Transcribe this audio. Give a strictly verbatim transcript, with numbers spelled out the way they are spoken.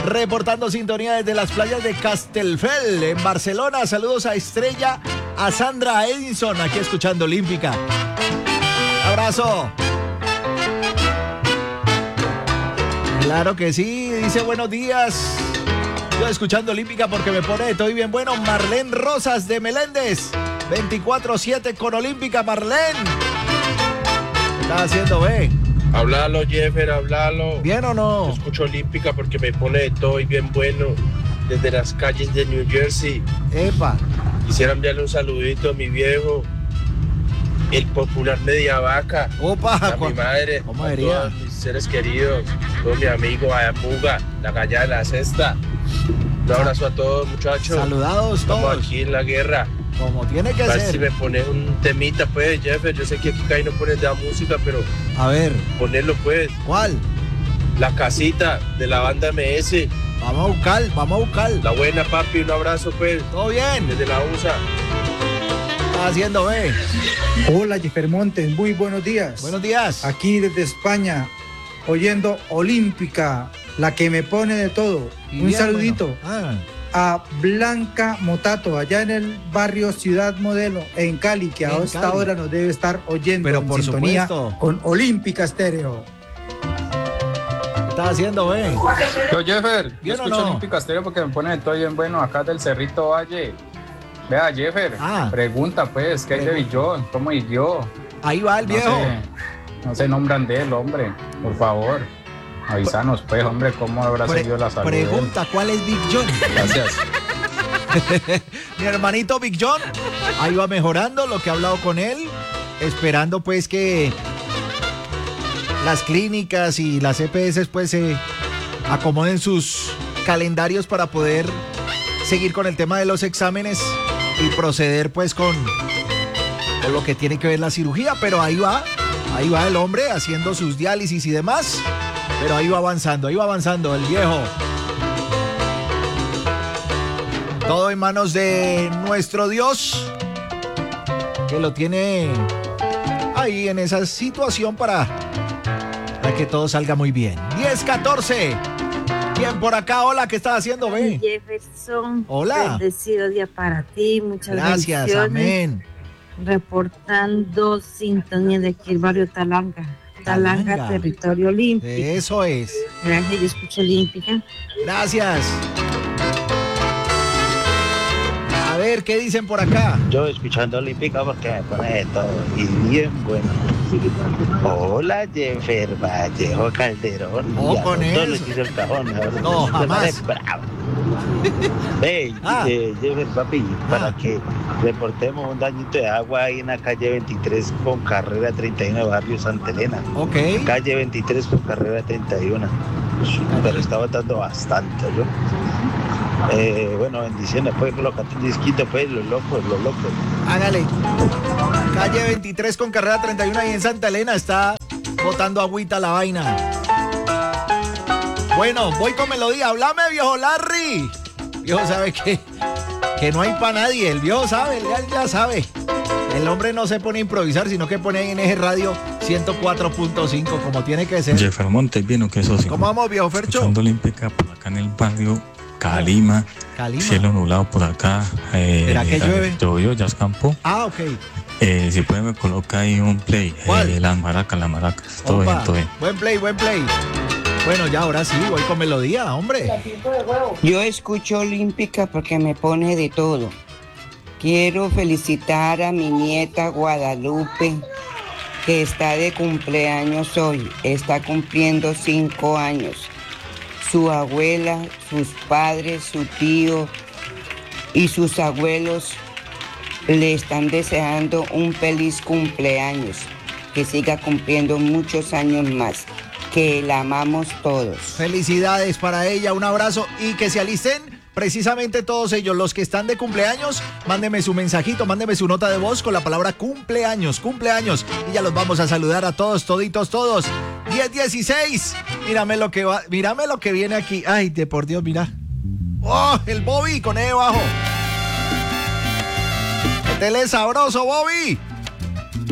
reportando sintonía desde las playas de Castelfel, en Barcelona. Saludos a Estrella, a Sandra, a Edison, aquí escuchando Olímpica. Abrazo. Claro que sí, dice buenos días. Yo escuchando Olímpica porque me pone estoy bien bueno. Marlene Rosas de Meléndez, veinticuatro siete con Olímpica. Marlene, ¿qué estás haciendo, ve? Hablalo, Jeffer, hablalo. ¿Bien o no? Yo escucho Olímpica porque me pone de todo y bien bueno desde las calles de New Jersey. Epa. Quisiera enviarle un saludito a mi viejo, el popular Media Vaca. Opa. A mi madre, ¿Cómo a diría? todos mis seres queridos, todos mis amigos, a Puga, la Gallada de la Cesta. Un abrazo a todos, muchachos. Saludados todos. Estamos aquí en la guerra. Como tiene que a ver ser. si me pones un temita, pues, Jeffer. Yo sé que aquí cae no pones de música, pero... A ver. Ponerlo, pues. ¿Cuál? La casita de la banda M S. Vamos a buscar, vamos a buscar. La buena, papi, un abrazo, pues. ¿Todo bien? Desde la U S A. ¿Qué estás haciendo, ve? Hola, Jeffer Montes, muy buenos días. Buenos días. Aquí desde España, oyendo Olímpica, la que me pone de todo. Y un bien, saludito. Bueno. Ah. A Blanca Motato, allá en el barrio Ciudad Modelo, en Cali, que a En esta Cali. hora nos debe estar oyendo Pero en por sintonía supuesto. con Olímpica Estéreo. ¿Qué estás haciendo, ve? Yo, Jeffer, yo ¿Bien o escucho no? Olímpica Estéreo porque me pone de todo bien bueno acá del Cerrito Valle. Vea, Jeffer, Ah. pregunta pues, ¿qué hay de Billón? ¿Cómo y yo? Ahí va el No viejo. sé, no se nombran de él, hombre, por favor. Avísanos pues, hombre, cómo habrá Pre- seguido la salud de él. Pregunta, ¿cuál es Big John? Gracias. Mi hermanito Big John, ahí va mejorando lo que he hablado con él, esperando pues que las clínicas y las E P S pues se acomoden sus calendarios para poder seguir con el tema de los exámenes y proceder pues con, con lo que tiene que ver la cirugía, pero ahí va, ahí va el hombre haciendo sus diálisis y demás, pero ahí va avanzando, ahí va avanzando el viejo. Todo en manos de nuestro Dios, que lo tiene ahí en esa situación para, para que todo salga muy bien. diez catorce. Bien por acá, hola, ¿qué estás haciendo, ve? Jefferson. Hola. Bendecido día para ti, muchas Gracias, bendiciones. amén. Reportando sintonía de aquí el barrio Talanga. Talanga, Talanga. territorio olímpico. Eso es. Gracias, yo escucho Olímpica. Gracias. A ver, ¿qué dicen por acá? Yo escuchando Olímpica porque me pone de todo y bien bueno. Hola, Jeffer Vallejo Calderón. Oh, Y a con los dos eso. les hizo el cajón. ahora No, se jamás. pone bravo. Ve, Ah. dice Jeffer papi, para Ah. que reportemos un dañito de agua ahí en la calle veintitrés con carrera treinta y uno, barrio Santa Elena. Ok. Calle veintitrés con carrera treinta y uno. Pero está botando bastante, ¿no? Eh, bueno, bendiciones, pues colocate un disquito, pues, los locos, los locos. Hágale. Calle veintitrés con carrera treinta y uno ahí en Santa Elena está botando agüita la vaina. Bueno, voy con melodía. Háblame, viejo Larry. Viejo sabe que, que no hay para nadie. El viejo sabe, él ya, ya sabe. El hombre no se pone a improvisar, sino que pone ahí en Eje Radio ciento cuatro punto cinco, como tiene que ser. Jeffer Montes, bien o qué socio. ¿Cómo vamos, viejo Fercho? Escuchando Olímpica por acá en el barrio Calima. Calima. Cielo nublado por acá. Eh, ¿Será que llueve? Llovió, ya escampó. Ah, ok. Eh, si puede me coloca ahí un play. ¿Cuál? Eh, las maracas, las maracas. Todo Opa, bien, todo bien. buen play, buen play. Bueno, ya ahora sí, voy con melodía, hombre. Yo escucho Olímpica porque me pone de todo. Quiero felicitar a mi nieta Guadalupe, que está de cumpleaños hoy. Está cumpliendo cinco años. Su abuela, sus padres, su tío y sus abuelos le están deseando un feliz cumpleaños. Que siga cumpliendo muchos años más. Que la amamos todos. Felicidades para ella, un abrazo y que se alisten precisamente todos ellos, los que están de cumpleaños, mándeme su mensajito, mándeme su nota de voz con la palabra cumpleaños, cumpleaños y ya los vamos a saludar a todos, toditos, todos. diez dieciséis, mírame lo que va, mírame lo que viene aquí. Ay, de por Dios, mira. Oh, el Bobby con E bajo. Métele sabroso, Bobby.